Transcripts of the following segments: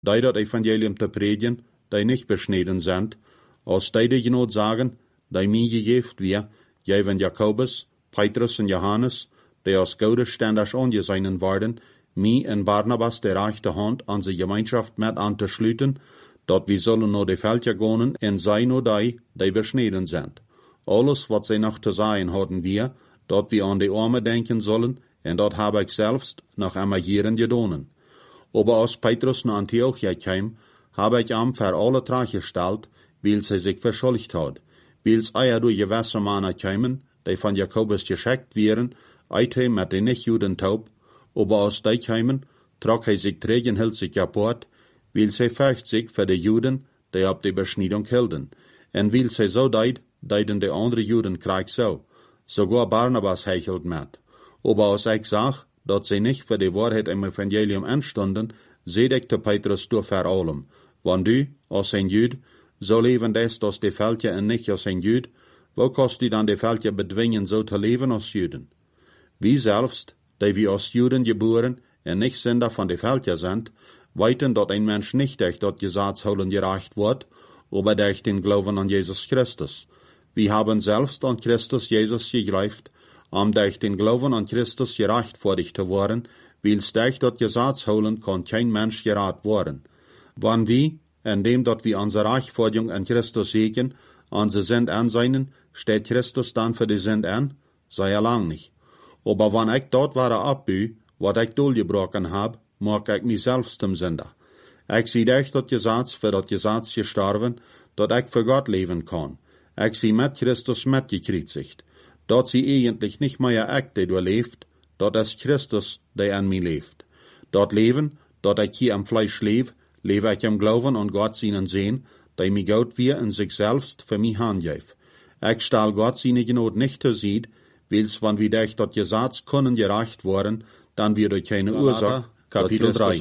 die dat Evangelium te predigen, die nicht beschneden sind, als die genoot sagen, die mir gegeft wir, geven Jakobus, Petrus und Johannes, die als gute Ständers angesehen werden, mir und Barnabas die rechte Hand an die Gemeinschaft mit anzuschließen, dort wir sollen nur die Völker gehen und sei nur die beschneden sind. Alles, was sie noch zu sagen hatten wir, dort wir an die Arme denken sollen, und dort habe ich selbst noch einmal hierin gedonen. Aber als Petrus nach Antiochia kam, habe ich ihm für alle gestellt, weil sie sich verschuldigt hat, weil sie durch gewisse Männer kamen, die von Jakobus geschickt wären, eite mit den Nichtjuden taub, aber als die kamen, trug sich trägenhälsig kaputt, weil sie fürcht sich für die Juden, die auf die Beschneidung hielten, und weil sie so deiden die anderen Juden Krieg so, sogar Barnabas hechelt mit. Aber als ich sag, dass sie nicht für die Wahrheit im Evangelium anstanden, seh ich zu Petrus durch vor allem. Wenn du, als ein Jüd, so leben lässt als die Völker und nicht als ein Jüd, wo kannst du dann die Völker bedwingen, so zu leben als Juden? Wie selbst, die wir als Juden geboren und nicht Sünder von den Völker sind, weiten, dass ein Mensch nicht durch das Gesetzholen gerecht wird, aber durch den Glauben an Jesus Christus. Wir haben selbst an Christus Jesus geglaubt, durch den Glauben an Christus gerechtfertigt zu werden, weil durch das Gesetzholen kann kein Mensch gerat werden. Wenn wir, indem dass wir unsere Rechtfertigung an Christus sehen, unsere Sünd ansehen, steht Christus dann für die Sünd an? Sei er lang nicht. Aber wenn ich dort wahre abbü, was ich durchgebrochen hab, mag ich mich selbst zum Sünder. Ich sehe durch das Gesetz für das Gesetz gestorben, dass ich für Gott leben kann. Ich sehe mit Christus mitgekreuzigt. Dort sie eigentlich nicht mehr ich, der du lebt, dort ist Christus, der an mir lebt. Dort leben, dort ich hier am Fleisch lebe ich im Glauben an Gott seinen Sehen, der mir Gott wir in sich selbst für mich handgeeft. Ich stelle Gott seine Gnade nicht zu sieht, weil's, wenn wir durch das Gesetz können gerecht worden, dann wir durch keine Ursache, Kapitel 3.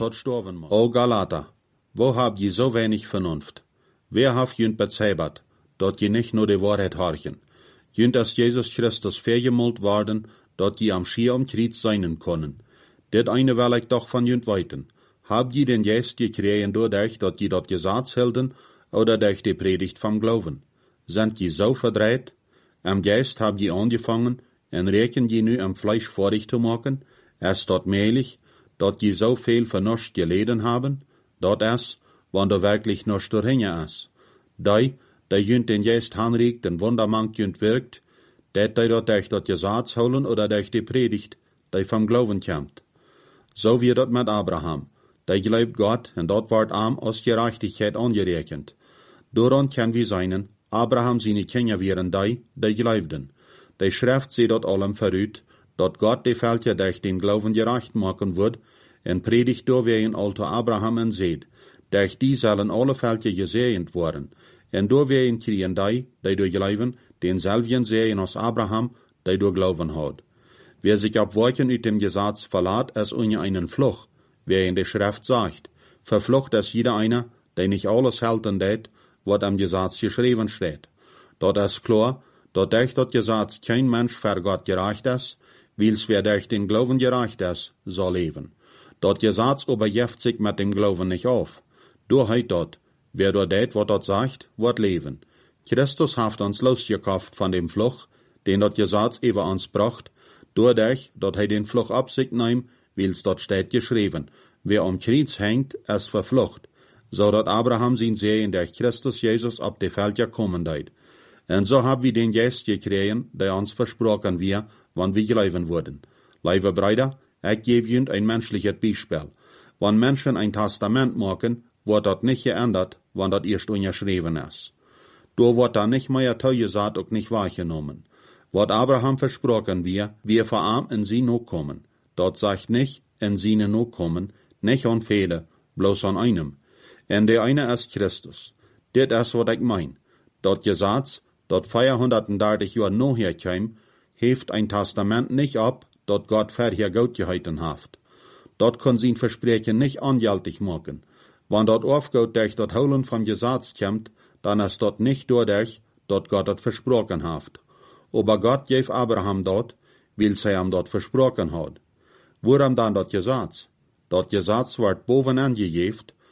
O Galater, wo habt ihr so wenig Vernunft? Wer haft jünd bezeibert, dort ihr nicht nur die Wahrheit horchen? Jünd dass Jesus Christus vergemult worden, dort ihr am Schier am Kreuz seinen können. Det eine will ich doch von jünd weiten. Habt ihr den Geist gekriegen dadurch, dass ihr das Gesetz hielten, oder durch die Predigt vom Glauben? Sind ihr so verdreht? Am Geist habt ihr angefangen, und rechnen ihr nu am Fleisch vorig zu machen? Ist dort mählich, dass ihr so viel für nichts geleden haben? Dort ist, wenn du wirklich nichts dahinter ist. Der jünd den Geist hanregt und wundermank jünd wirkt, der dort durch das Gesetz holen oder durch die Predigt, der vom Glauben kommt. So wie dort mit Abraham. Der glaubt Gott, und dort wird ihm als Gerechtigkeit angerechnet. Daran kann wir sein, Abraham seine Kinder wären die glaubten. Die Schrift sieht dort allem verrüht, dass Gott die Völker durch den Glauben gerecht machen wird, und predigt durch wie ein alter Abraham und seht, durch die sollen alle Völker gesegnet worden, und durch wie ein kriegen die durch Glauben, denselben sehen als Abraham, der durch Glauben hat. Wer sich ab Wolken ut dem Gesetz verlässt, ist unter einen Fluch, wer in der Schrift sagt, verflucht ist jeder einer, der nicht alles halten det, was am Gesetz geschrieben steht. Dort ist klar, dass durch das Gesetz kein Mensch für Gott gerecht ist, weil's wer durch den Glauben gerecht ist, soll leben. Das Gesetz überjeft sich mit dem Glauben nicht auf. Du heit dort, wer dort det, was dort sagt, wird leben. Christus hat uns losgekauft von dem Fluch, den das Gesetz über uns bracht, dadurch, dass den Fluch ab sich nimmt, weil's dort steht geschrieben, wer am Kreuz hängt, ist verflucht, so dass Abraham sein Sehen durch Christus Jesus ab die Völker kommen deit. Und so haben wir den Geist gekriegen, der uns versprochen wir, wann wir glauben würden. Liebe Brüder, ich gebe Ihnen ein menschliches Beispiel. Wenn Menschen ein Testament machen, wird das nicht geändert, wenn das erst unterschrieben ist. Da wird da nicht mehr zugesagt und nicht wahrgenommen. Was Abraham versprochen wir vor ihm in sie noch kommen. Dort sagt nicht, in sie noch kommen, nicht an viele, bloß an einem. Und der eine ist Christus. Das ist, was ich mein. Das Gesetz, das 430 Jahre nachher kam, hebt ein Testament nicht ab, das Gott vorher gut gehalten hat. Dort kann sein Versprechen nicht angültig machen. Wenn dort aufgeht durch das Holen vom Gesetz kommt, dann ist dort nicht dadurch, dass Gott das versprochen hat. Aber Gott gab Abraham dort, weil er ihm dort versprochen hat. Worum dann das Gesetz? Das Gesetz wird boven angegeben,